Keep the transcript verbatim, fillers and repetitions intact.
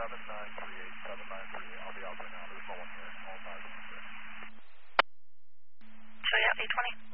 seven nine three eight, seven nine three eight. I'll be out there now. There's no one here. All five. So yeah, eight twenty.